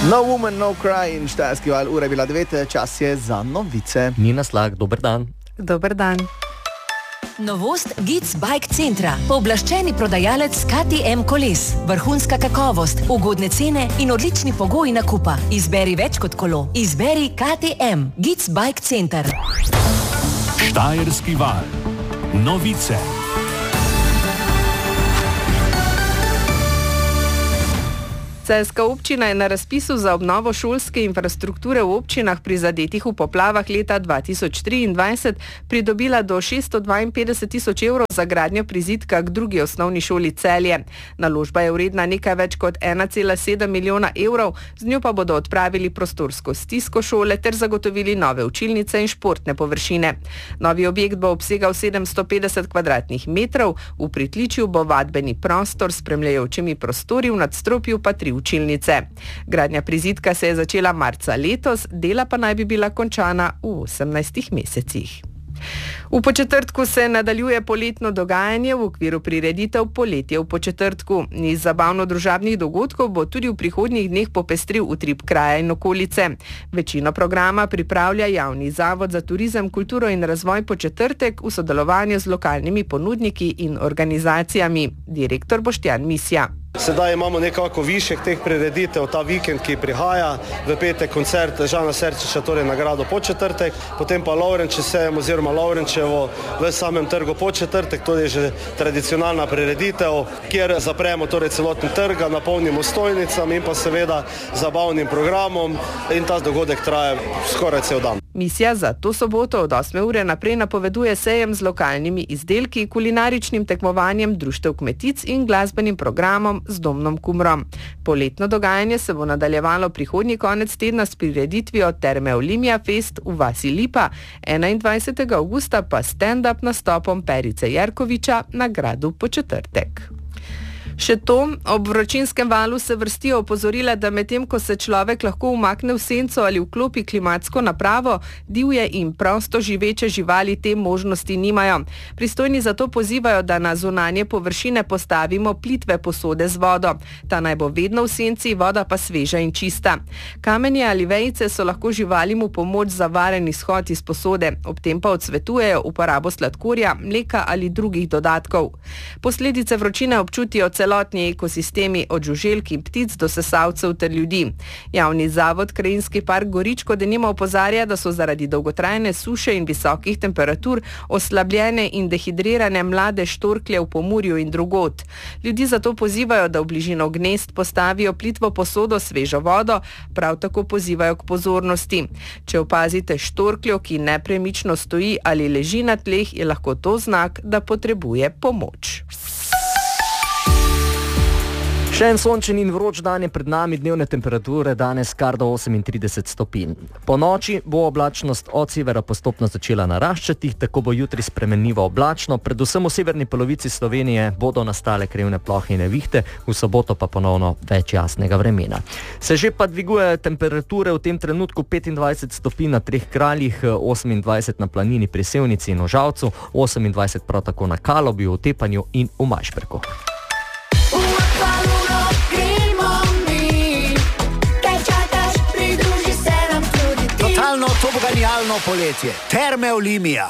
No woman, no cry in Štajerski val, ura je bila 9, čas je za novice. Nina Slag, dober dan. Dober dan. Novost Gic Bike Centra. Pooblaščeni prodajalec KTM koles. Vrhunska kakovost, ugodne cene in odlični pogoji nakupa. Izberi več kot kolo. Izberi KTM. Gic Bike Center. Štajerski val. Novice. Celjska občina je na razpisu za obnovo šolske infrastrukture v občinah prizadetih v poplavah leta 2023 pridobila do 652 000 evrov za gradnjo prizidka k drugi osnovni šoli Celje. Naložba je vredna nekaj več kot 1,7 milijona evrov, z njo pa bodo odpravili prostorsko stisko šole ter zagotovili nove učilnice in športne površine. Novi objekt bo obsegal 750 kvadratnih metrov, v pritličju bo vadbeni prostor s spremljajočimi prostori, v nadstropju pa 3 učilnice. Gradnja prizidka se je začela marca letos, dela pa naj bi bila končana v 18 mesecih. V Podčetrtku se nadaljuje poletno dogajanje v okviru prireditev Poletje v Podčetrtku. Niz zabavno-družabnih dogodkov bo tudi v prihodnjih dneh popestril utrip kraja in okolice. Večino programa pripravlja Javni zavod za turizem, kulturo in razvoj Podčetrtek v sodelovanju z lokalnimi ponudniki in organizacijami. Direktor Boštjan Misja. Sedaj imamo nekako višek teh prireditev ta vikend, ki prihaja. V petek koncert Žana Serčiča, torej nagrado Podčetrtek, potem pa Lovrenče sejem oziroma Lovrenčevo v samem trgu Podčetrtek, to je že tradicionalna prireditev, kjer zapremo torej celotni trg, napolnimo stojnicami in pa seveda zabavnim programom in ta dogodek traja skoraj cel dan. Misija za to soboto od 8. ure naprej napoveduje sejem z lokalnimi izdelki, kulinaričnim tekmovanjem društev kmetic in glasbenim programom z Domnom Kumrom. Poletno dogajanje se bo nadaljevalo prihodnji konec tedna s prireditvijo Terme Olimia Fest v vasi Lipa, 21. avgusta pa stand-up nastopom Perice Jerkoviča na gradu Podčetrtek. Še to, ob vročinskem valu se vrstijo opozorila, da medtem ko se človek lahko umakne v senco ali vklopi klimatsko napravo, divje in prosto živeče živali te možnosti nimajo. Pristojni zato pozivajo, da na zunanje površine postavimo plitve posode z vodo. Ta naj bo vedno v senci, voda pa sveža in čista. Kamenje ali vejice so lahko živalim v pomoč za varen izhod iz posode, ob tem pa odsvetujejo uporabo sladkorja, mleka ali drugih dodatkov. Posledice vročine občutijo celotni ekosistemi od žuželk in ptic do sesalcev ter ljudi. Javni zavod Krajinski park Goričko denimo opozarja, da so zaradi dolgotrajne suše in visokih temperatur oslabljene in dehidrirane mlade štorklje v Pomurju in drugod. Ljudi zato pozivajo, da v bližino gnezd postavijo plitvo posodo s svežo vodo, prav tako pozivajo k pozornosti. Če opazite štorkljo, ki nepremično stoji ali leži na tleh, je lahko to znak, da potrebuje pomoč. Še en sončen in vroč dan je pred nami, dnevne temperature danes kar do 38 stopinj. Po noči bo oblačnost od severa postopno začela naraščati, tako bo jutri spremenljivo oblačno, predvsem v severni polovici Slovenije bodo nastale krivne plohe in nevihte, v soboto pa ponovno več jasnega vremena. Se že pa dvigujejo temperature v tem trenutku 25 stopinj na Treh kraljih, 28 na Planini pri Sevnici in v Žalcu, 28 prav tako na Kalobju, v Tepanju in v Majšperku. To bo genialno poletje. Terme Olimia.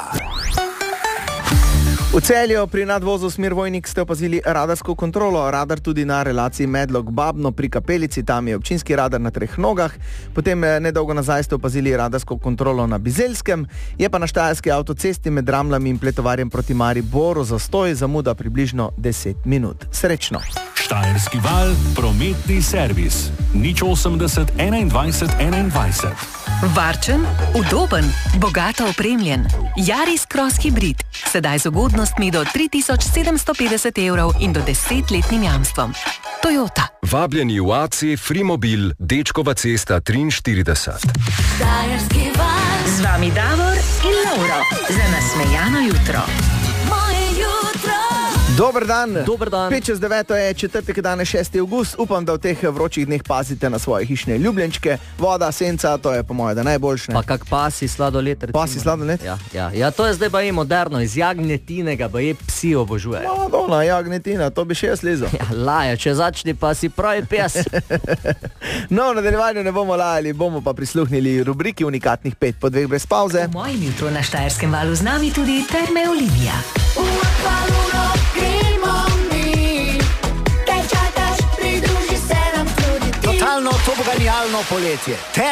V Celju pri nadvozu smer Vojnik ste opazili radarsko kontrolo. Radar tudi na relaciji Medlog-Babno pri Kapelici, tam je občinski radar na 3 nogah. Potem nedolgo nazaj ste opazili radarsko kontrolo na Bizelskem. Je pa na Štajerski avtocesti med Ramljami in Pletovarjem proti Mariboru zastoj, zamuda približno 10 minut. Srečno! Štajerski val, prometni servis. 080 21 21. Varčen, udoben, bogato opremljen. Yaris Cross Hybrid. Sedaj z ugodnostmi do 3750 evrov in do 10-letnim jamstvom. Toyota. Vabljeni v AC Frimobil, Dečkova cesta 43. Štajerski val. Z vami Davor in Lauro. Za nasmejano jutro. Moje jutro. Dober dan. Dober dan. 5:09 je četrtek, danes 6. avgust. Upam, da v teh vročih dneh pazite na svoje hišne ljubljenčke. Voda, senca, to je po mojem najboljše. Pa kak pasi sladoled. Recimo. Pasi sladoled? Ja, to je zdaj baje moderno, iz jagnetinega baje psi obožujejo. Madonna, jagnetina, to bi še jaz lezel. Ja, laja, če začne pa si pravi pes. No, v nadaljevanju ne bomo lajali, bomo pa prisluhnili rubriki Unikatnih 5 po 2 brez pauze. V mojem jutru na Štajerskem valu z nami tudi Terme Olivia. Totalno to bo genialno poletje.